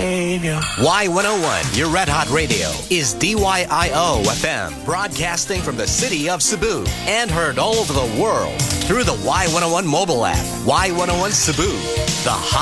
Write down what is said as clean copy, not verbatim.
Savior. Y101, your Red Hot Radio, is DYIO FM, broadcasting from the city of Cebu and heard all over the world through the Y101 mobile app. Y101 Cebu, the hot